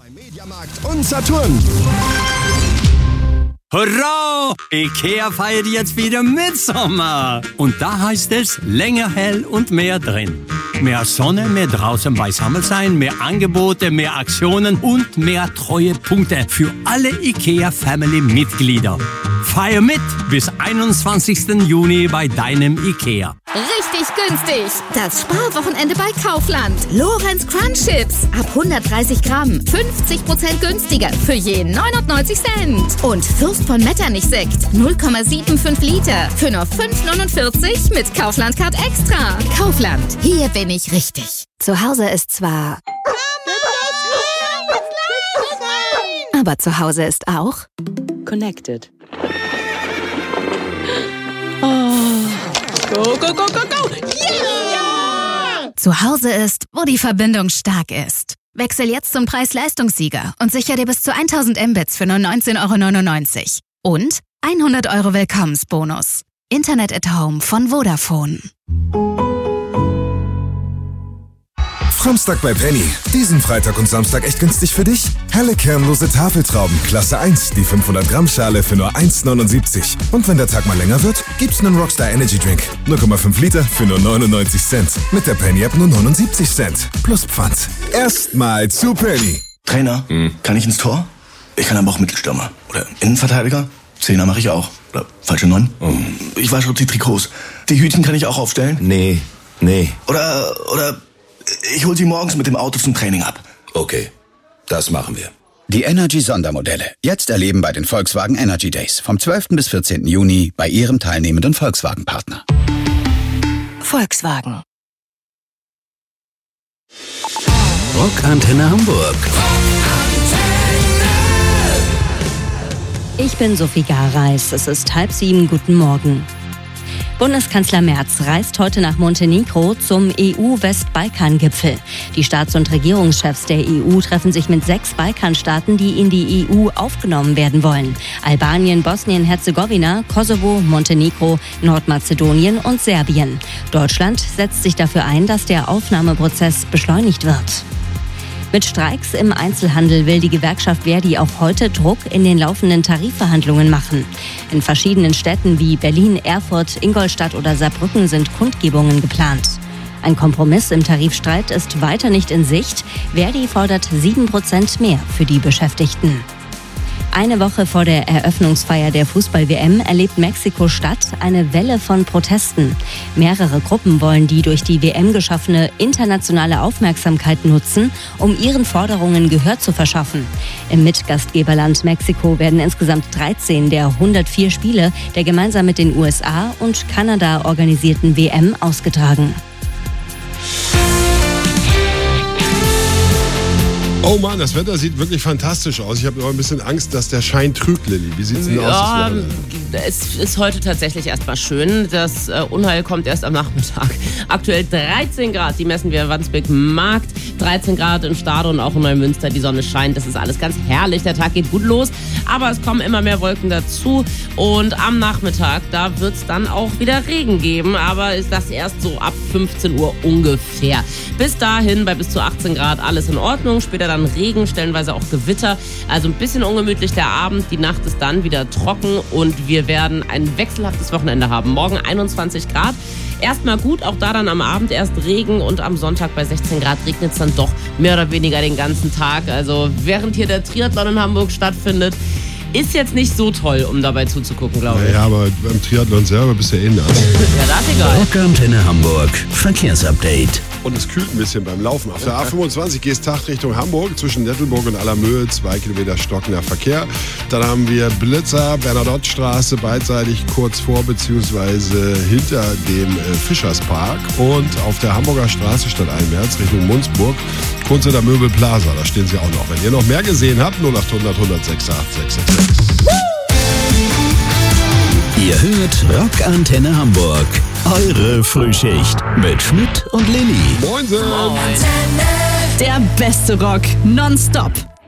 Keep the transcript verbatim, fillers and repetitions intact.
Beim Mediamarkt und Saturn. Hurra! IKEA feiert jetzt wieder Mitsommer. Und da heißt es länger hell und mehr drin. Mehr Sonne, mehr draußen beisammen sein, mehr Angebote, mehr Aktionen und mehr Treuepunkte für alle IKEA-Family-Mitglieder. Feier mit bis einundzwanzigsten Juni bei deinem IKEA. Richtig günstig. Das Sparwochenende bei Kaufland. Lorenz Crunch Chips. Ab hundertdreißig Gramm. fünfzig Prozent günstiger. Für je neunundneunzig Cent. Und Fürst von Metternich Sekt. null Komma fünfundsiebzig Liter. Für nur fünf neunundvierzig mit Kaufland Card Extra. Kaufland. Hier bin ich richtig. Zu Hause ist zwar... Aber zu Hause ist auch... Connected. Oh. Go, go, go, go, go! Yeah! Zu Hause ist, wo die Verbindung stark ist. Wechsel jetzt zum Preis-Leistungssieger und sicher dir bis zu tausend Mbits für nur neunzehn Euro neunundneunzig. Und hundert Euro Willkommensbonus. Internet at Home von Vodafone. Samstag bei Penny. Diesen Freitag und Samstag echt günstig für dich? Helle kernlose Tafeltrauben, Klasse eins, die fünfhundert Gramm Schale für nur eins neunundsiebzig. Und wenn der Tag mal länger wird, gibt's einen Rockstar Energy Drink. null Komma fünf Liter für nur neunundneunzig Cent. Mit der Penny App nur neunundsiebzig Cent. Plus Pfand. Erstmal zu Penny. Trainer, hm. kann ich ins Tor? Ich kann aber auch Mittelstürmer. Oder Innenverteidiger. Zehner mache ich auch. Oder falsche Neun. Oh. Ich wasche die Trikots. Die Hütchen kann ich auch aufstellen? Nee, nee. Oder, oder... Ich hol sie morgens mit dem Auto zum Training ab. Okay, das machen wir. Die Energy-Sondermodelle. Jetzt erleben bei den Volkswagen Energy Days. Vom zwölften bis vierzehnten Juni bei Ihrem teilnehmenden Volkswagen-Partner. Volkswagen. Rockantenne Hamburg. Ich bin Sophie Gareis. Es ist halb sieben. Guten Morgen. Bundeskanzler Merz reist heute nach Montenegro zum E U-Westbalkan-Gipfel. Die Staats- und Regierungschefs der E U treffen sich mit sechs Balkanstaaten, die in die E U aufgenommen werden wollen. Albanien, Bosnien-Herzegowina, Kosovo, Montenegro, Nordmazedonien und Serbien. Deutschland setzt sich dafür ein, dass der Aufnahmeprozess beschleunigt wird. Mit Streiks im Einzelhandel will die Gewerkschaft Verdi auch heute Druck in den laufenden Tarifverhandlungen machen. In verschiedenen Städten wie Berlin, Erfurt, Ingolstadt oder Saarbrücken sind Kundgebungen geplant. Ein Kompromiss im Tarifstreit ist weiter nicht in Sicht. Verdi fordert sieben Prozent mehr für die Beschäftigten. Eine Woche vor der Eröffnungsfeier der Fußball-W M erlebt Mexiko-Stadt eine Welle von Protesten. Mehrere Gruppen wollen die durch die W M geschaffene internationale Aufmerksamkeit nutzen, um ihren Forderungen Gehör zu verschaffen. Im Mitgastgeberland Mexiko werden insgesamt dreizehn der hundertvier Spiele der gemeinsam mit den U S A und Kanada organisierten W M ausgetragen. Oh Mann, das Wetter sieht wirklich fantastisch aus. Ich habe aber ein bisschen Angst, dass der Schein trügt, Lilly. Wie sieht's denn ja, aus? Es ist heute tatsächlich erstmal schön. Das äh, Unheil kommt erst am Nachmittag. Aktuell dreizehn Grad, die messen wir in Wandsbek-Markt. dreizehn Grad in Stade und auch in Neumünster. Die Sonne scheint, das ist alles ganz herrlich. Der Tag geht gut los, aber es kommen immer mehr Wolken dazu. Und am Nachmittag, da wird es dann auch wieder Regen geben. Aber ist das erst so ab fünfzehn Uhr ungefähr. Bis dahin bei bis zu achtzehn Grad alles in Ordnung. Später dann Regen, stellenweise auch Gewitter. Also ein bisschen ungemütlich der Abend. Die Nacht ist dann wieder trocken und wir werden ein wechselhaftes Wochenende haben. Morgen einundzwanzig Grad. Erstmal gut, auch da dann am Abend erst Regen und am Sonntag bei sechzehn Grad regnet es dann doch mehr oder weniger den ganzen Tag. Also während hier der Triathlon in Hamburg stattfindet, ist jetzt nicht so toll, um dabei zuzugucken, glaube ich. Ja, aber beim Triathlon selber bist du ja eh nass. Ja, das ist egal. Rockantenne Hamburg. Verkehrsupdate. Und es kühlt ein bisschen beim Laufen. Auf der A fünfundzwanzig geht es Tag Richtung Hamburg, zwischen Nettelburg und Allermöhe, zwei Kilometer stockender Verkehr. Dann haben wir Blitzer, Bernadotte-Straße, beidseitig kurz vor bzw. hinter dem äh, Fischerspark. Und auf der Hamburger Straße stadteinwärts Richtung Munzburg, kurz hinter Möbel Plaza, da stehen sie auch noch. Wenn ihr noch mehr gesehen habt, null acht hundert hundertsechs acht sechs sechs sechs. Ihr hört Rockantenne Hamburg. Eure Frühschicht mit Schmidt und Lilly. Moinsen! Der beste Rock nonstop